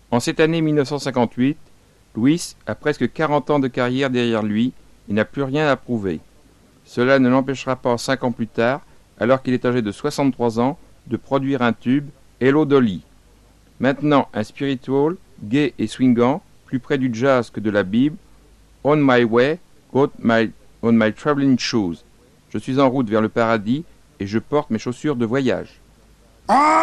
En cette année 1958, Louis a presque 40 ans de carrière derrière lui et n'a plus rien à prouver. Cela ne l'empêchera pas 5 ans plus tard, alors qu'il est âgé de 63 ans, de produire un tube, Hello Dolly. Maintenant un spiritual, gai et swingant, plus près du jazz que de la Bible, On my way, on my traveling shoes. Je suis en route vers le paradis et je porte mes chaussures de voyage.